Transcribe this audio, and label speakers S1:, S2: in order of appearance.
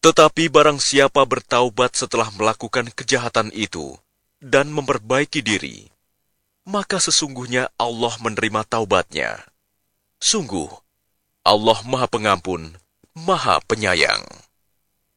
S1: Tetapi barang siapa bertaubat setelah melakukan kejahatan itu dan memperbaiki diri, maka sesungguhnya Allah menerima taubatnya. Sungguh, Allah Maha Pengampun, Maha Penyayang.